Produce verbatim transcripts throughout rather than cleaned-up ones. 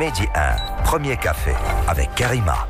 Midi un, premier café avec Karima.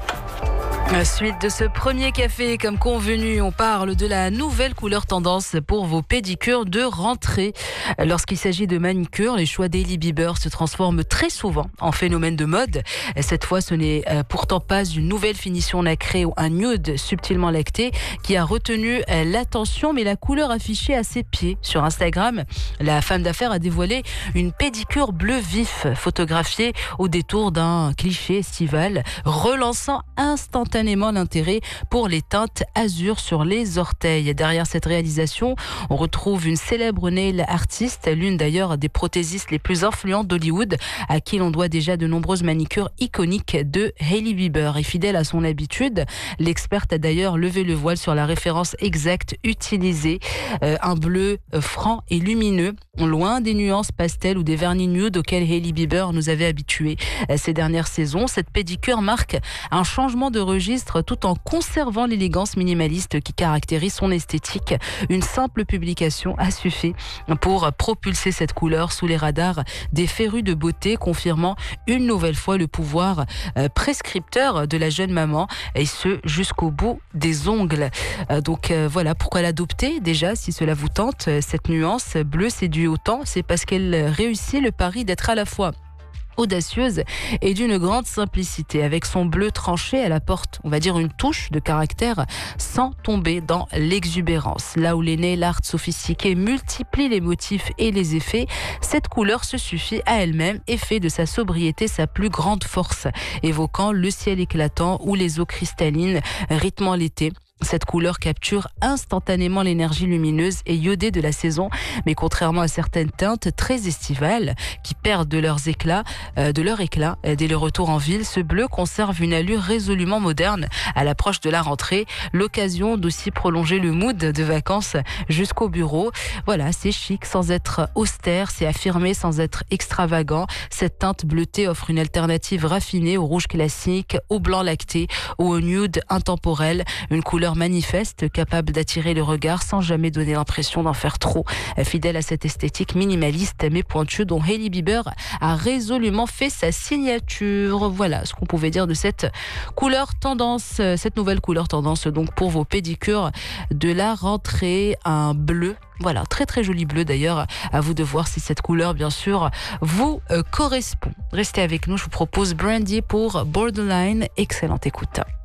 Suite de ce premier café, comme convenu, on parle de la nouvelle couleur tendance pour vos pédicures de rentrée. Lorsqu'il s'agit de manicure, les choix d'Hailey Bieber se transforment très souvent en phénomène de mode. Cette fois, ce n'est pourtant pas une nouvelle finition nacrée ou un nude subtilement lacté qui a retenu l'attention, mais la couleur affichée à ses pieds. Sur Instagram, la femme d'affaires a dévoilé une pédicure bleu vif, photographiée au détour d'un cliché estival, relançant instantanément l'intérêt pour les teintes azur sur les orteils. Derrière cette réalisation, on retrouve une célèbre nail artiste, l'une d'ailleurs des prothésistes les plus influentes d'Hollywood, à qui l'on doit déjà de nombreuses manicures iconiques de Hailey Bieber. Et fidèle à son habitude, l'experte a d'ailleurs levé le voile sur la référence exacte utilisée, euh, un bleu franc et lumineux, loin des nuances pastel ou des vernis nude auxquels Hailey Bieber nous avait habitués ces dernières saisons. Cette pédicure marque un changement de registre tout en conservant l'élégance minimaliste qui caractérise son esthétique. Une simple publication a suffi pour propulser cette couleur sous les radars des férus de beauté, confirmant une nouvelle fois le pouvoir prescripteur de la jeune maman, et ce jusqu'au bout des ongles. Donc voilà pourquoi l'adopter. Déjà, si cela vous tente, cette nuance bleue séduit autant, c'est parce qu'elle réussit le pari d'être à la fois audacieuse et d'une grande simplicité. Avec son bleu tranché, elle apporte, on va dire, une touche de caractère sans tomber dans l'exubérance. Là où les nail art sophistiqués multiplient les motifs et les effets, cette couleur se suffit à elle-même et fait de sa sobriété sa plus grande force, évoquant le ciel éclatant ou les eaux cristallines rythmant l'été. Cette couleur capture instantanément l'énergie lumineuse et iodée de la saison, mais contrairement à certaines teintes très estivales qui perdent de leurs éclats, euh, de leur éclat dès le retour en ville, ce bleu conserve une allure résolument moderne à l'approche de la rentrée, l'occasion d'aussi prolonger le mood de vacances jusqu'au bureau. Voilà, c'est chic sans être austère, c'est affirmé sans être extravagant. Cette teinte bleutée offre une alternative raffinée au rouge classique, au blanc lacté ou au nude intemporel, une couleur manifeste, capable d'attirer le regard sans jamais donner l'impression d'en faire trop. Fidèle à cette esthétique minimaliste mais pointue dont Hailey Bieber a résolument fait sa signature. Voilà ce qu'on pouvait dire de cette couleur tendance, cette nouvelle couleur tendance donc pour vos pédicures de la rentrée, un bleu. Voilà, très très joli bleu d'ailleurs. À vous de voir si cette couleur, bien sûr, vous euh, correspond. Restez avec nous, je vous propose Brandy pour Borderline. Excellente écoute.